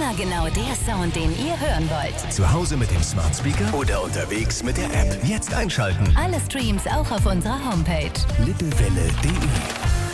Immer genau der Sound, den ihr hören wollt. Zu Hause mit dem Smart Speaker oder unterwegs mit der App. Jetzt einschalten. Alle Streams auch auf unserer Homepage. Lippewelle.de